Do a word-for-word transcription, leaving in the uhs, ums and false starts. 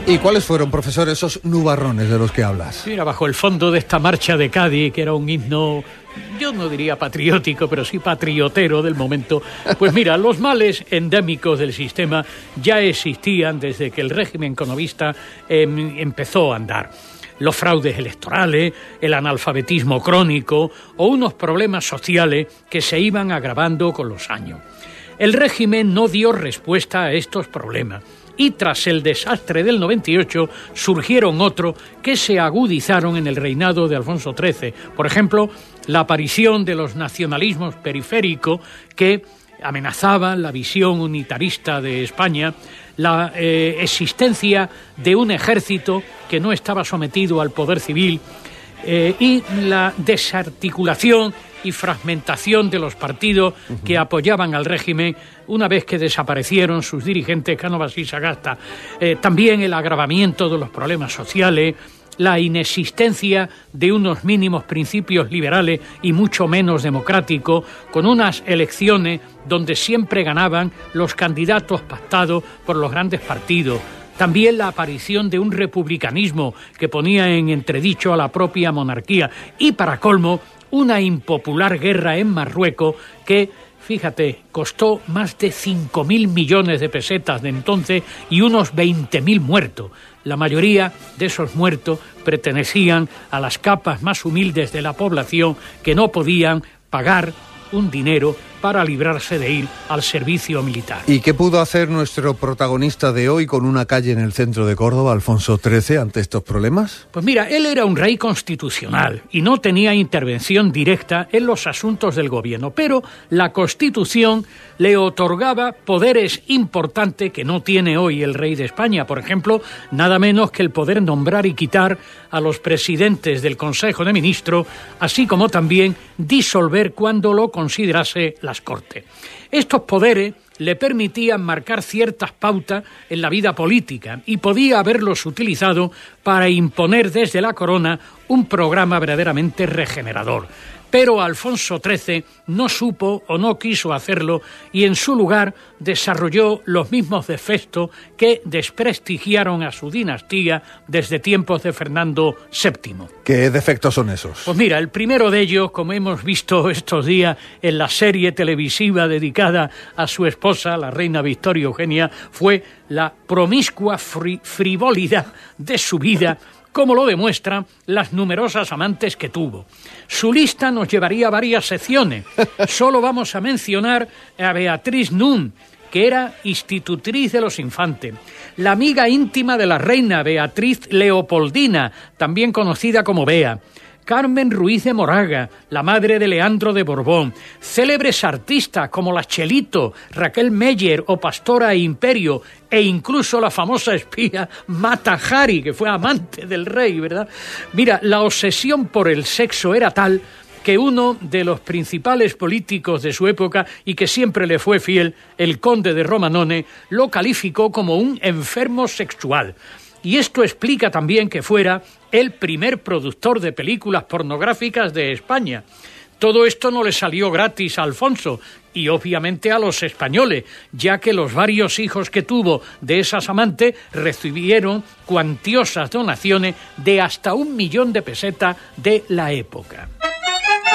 ¿Y cuáles fueron, profesor, esos nubarrones de los que hablas? Mira, bajo el fondo de esta marcha de Cádiz, que era un himno, yo no diría patriótico, pero sí patriotero del momento, pues mira, los males endémicos del sistema ya existían desde que el régimen conovista eh, empezó a andar. Los fraudes electorales, el analfabetismo crónico o unos problemas sociales que se iban agravando con los años. El régimen no dio respuesta a estos problemas y tras el desastre del noventa y ocho surgieron otros que se agudizaron en el reinado de Alfonso trece. Por ejemplo, la aparición de los nacionalismos periféricos que amenazaban la visión unitarista de España, la eh, existencia de un ejército que no estaba sometido al poder civil eh, y la desarticulación y fragmentación de los partidos uh-huh. que apoyaban al régimen una vez que desaparecieron sus dirigentes Cánovas y Sagasta. Eh, también el agravamiento de los problemas sociales, la inexistencia de unos mínimos principios liberales y mucho menos democráticos, con unas elecciones donde siempre ganaban los candidatos pactados por los grandes partidos. También la aparición de un republicanismo que ponía en entredicho a la propia monarquía y, para colmo, una impopular guerra en Marruecos que, fíjate, costó más de cinco mil millones de pesetas de entonces y unos veinte mil muertos. La mayoría de esos muertos pertenecían a las capas más humildes de la población que no podían pagar un dinero para librarse de ir al servicio militar. ¿Y qué pudo hacer nuestro protagonista de hoy con una calle en el centro de Córdoba, Alfonso trece, ante estos problemas? Pues mira, él era un rey constitucional y no tenía intervención directa en los asuntos del gobierno, pero la Constitución le otorgaba poderes importantes que no tiene hoy el rey de España. Por ejemplo, nada menos que el poder nombrar y quitar a los presidentes del Consejo de Ministros, así como también disolver cuando lo considerase las Cortes. Estos poderes le permitían marcar ciertas pautas en la vida política y podía haberlos utilizado para imponer desde la corona un programa verdaderamente regenerador. Pero Alfonso trece no supo o no quiso hacerlo y en su lugar desarrolló los mismos defectos que desprestigiaron a su dinastía desde tiempos de Fernando séptimo. ¿Qué defectos son esos? Pues mira, el primero de ellos, como hemos visto estos días en la serie televisiva dedicada a su esposa, la reina Victoria Eugenia, fue la promiscua fri- frivolidad de su vida, como lo demuestran las numerosas amantes que tuvo. Su lista nos llevaría a varias secciones. Solo vamos a mencionar a Beatriz Nun, que era institutriz de los infantes, la amiga íntima de la reina, Beatriz Leopoldina, también conocida como Bea, Carmen Ruiz de Moraga, la madre de Leandro de Borbón, célebres artistas como la Chelito, Raquel Meyer o Pastora e Imperio, e incluso la famosa espía Mata Hari, que fue amante del rey, ¿verdad? Mira, la obsesión por el sexo era tal que uno de los principales políticos de su época y que siempre le fue fiel, el conde de Romanone, lo calificó como un enfermo sexual. Y esto explica también que fuera el primer productor de películas pornográficas de España. Todo esto no le salió gratis a Alfonso y obviamente a los españoles, ya que los varios hijos que tuvo de esas amantes recibieron cuantiosas donaciones de hasta un millón de pesetas de la época.